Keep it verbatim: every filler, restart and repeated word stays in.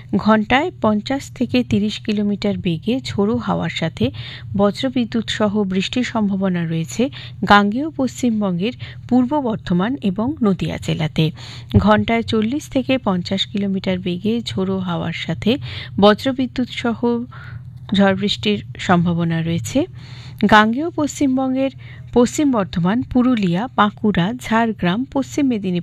ঘন্টায় পঞ্চাশ থেকে তিরিশ কিলোমিটার বেগে ঝোড়ো হাওয়ার সাথে বজ্রবিদ্যুৎ সহ বৃষ্টির সম্ভাবনা রয়েছে গাঙ্গেয় পশ্চিমবঙ্গের পূর্ব বর্ধমান এবং নদিয়া জেলাতে। ঘন্টায় চল্লিশ থেকে পঞ্চাশ কিলোমিটার বেগে ঝোড়ো হাওয়ার সাথে বজ্রবিদ্যুৎ সহ ঝড় বৃষ্টির সম্ভাবনা রয়েছে গাঙ্গেয় পশ্চিমবঙ্গের পশ্চিম বর্ধমান, পুরুলিয়া, বাঁকুড়া, ঝাড়গ্রাম, পশ্চিম মেদিনীপুর